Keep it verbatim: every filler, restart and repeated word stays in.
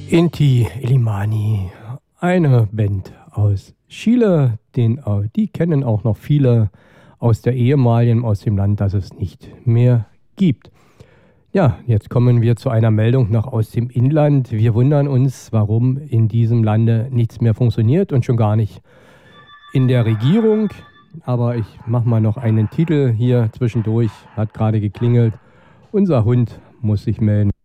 Inti Illimani, eine Band aus Chile, den, die kennen auch noch viele aus der ehemaligen, aus dem Land, das es nicht mehr gibt. Ja, jetzt kommen wir zu einer Meldung noch aus dem Inland. Wir wundern uns, warum in diesem Lande nichts mehr funktioniert und schon gar nicht in der Regierung. Aber ich mache mal noch einen Titel hier zwischendurch, hat gerade geklingelt. Unser Hund muss sich melden.